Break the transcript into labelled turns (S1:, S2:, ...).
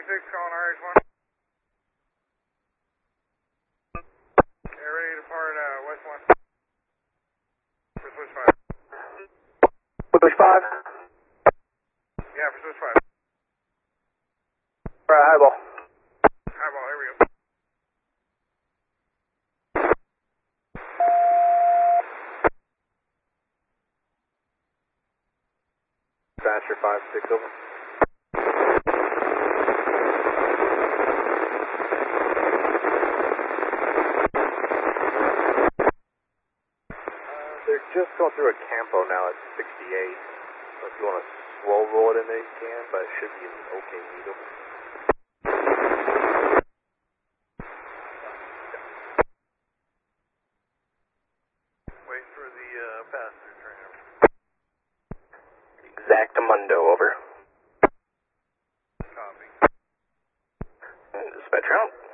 S1: 26 calling RH1. Okay, ready to depart West 1. For switch 5.
S2: Switch 5?
S1: Yeah, for switch 5.
S2: Alright, highball.
S1: Highball, here we go.
S2: Dispatcher 5-6 over. They're just going through a campo now at 68. So if you want to slow roll it in there, you can, but it should be an okay needle.
S1: Wait for the passenger train.
S2: Exactamundo, over.
S1: Copy.
S2: Dispatcher out.